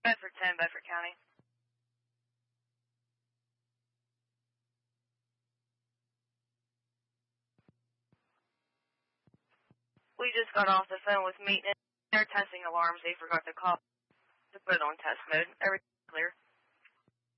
Bedford 10, Bedford County. We just got off the phone with maintenance. They're testing alarms. They forgot to call to put it on test mode. Everything's clear.